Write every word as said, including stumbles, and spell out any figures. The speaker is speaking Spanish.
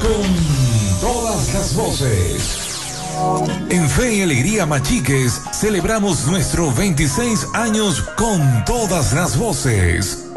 con todas las voces. En Fe y Alegría Machiques celebramos nuestros veintiséis años con todas las voces.